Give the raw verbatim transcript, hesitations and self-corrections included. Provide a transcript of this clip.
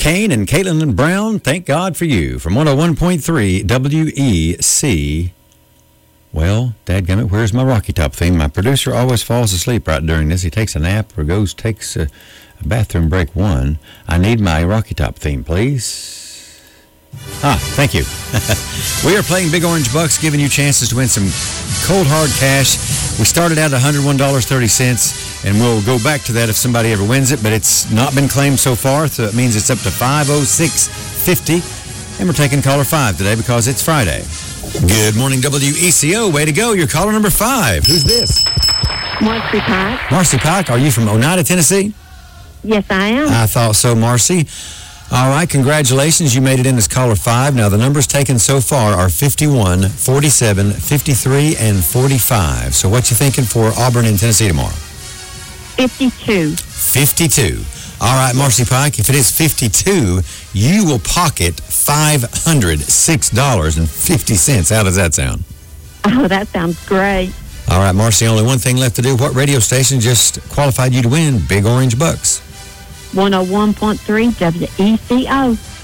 Kane and Caitlin and Brown, thank God for you. From one oh one point three W E C. Well, dadgummit, where's my Rocky Top theme? My producer always falls asleep right during this. He takes a nap or goes, takes a, a bathroom break one. I need my Rocky Top theme, please. Ah, thank you. We are playing Big Orange Bucks, giving you chances to win some cold, hard cash. We started out at one hundred one dollars and thirty cents, and we'll go back to that if somebody ever wins it, but it's not been claimed so far, so it means it's up to five oh six fifty, and we're taking caller five today because it's Friday. Good morning, W E C O. Way to go. You're caller number five. Who's this? Marcy Pike. Marcy Pike. Are you from Oneida, Tennessee? Yes, I am. I thought so, Marcy. All right, congratulations. You made it in as caller five. Now, the numbers taken so far are fifty-one, forty-seven, fifty-three, and forty-five. So what you thinking for Auburn in Tennessee tomorrow? fifty-two. fifty-two. All right, Marcy Pike, if it is fifty-two, you will pocket five hundred six dollars and fifty cents. How does that sound? Oh, that sounds great. All right, Marcy, only one thing left to do. What radio station just qualified you to win Big Orange Bucks? one oh one point three W E C O.